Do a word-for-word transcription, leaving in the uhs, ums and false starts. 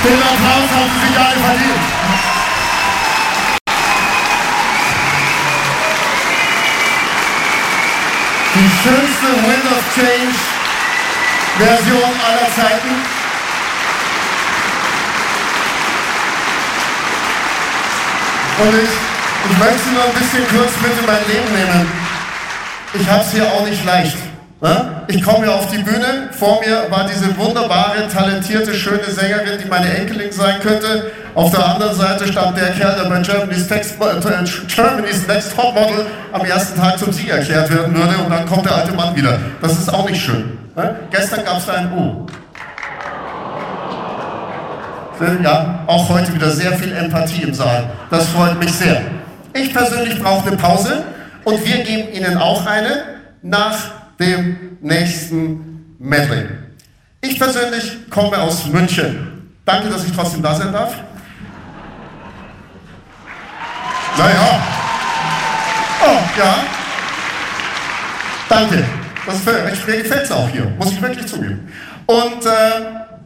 Den Applaus haben Sie sich alle verdient. Die schönste Wind of Change Version aller Zeiten. Und ich, ich möchte nur ein bisschen kurz mit in mein Leben nehmen. Ich habe es hier auch nicht leicht. Ne? Ich komme hier auf die Bühne, vor mir war diese wunderbare, talentierte, schöne Sängerin, die meine Enkelin sein könnte. Auf der anderen Seite stand der Kerl, der bei Germany's Next, äh, Germany's Next Topmodel am ersten Tag zum Sieg erklärt werden würde und dann kommt der alte Mann wieder. Das ist auch nicht schön. Ne? Gestern gab es da ein U. Ja, auch heute wieder sehr viel Empathie im Saal. Das freut mich sehr. Ich persönlich brauche eine Pause und wir geben Ihnen auch eine nach dem nächsten Medley. Ich persönlich komme aus München. Danke, dass ich trotzdem da sein darf. Naja. Oh, ja. Danke. Das, mir gefällt es auch hier, muss ich wirklich zugeben. Und äh,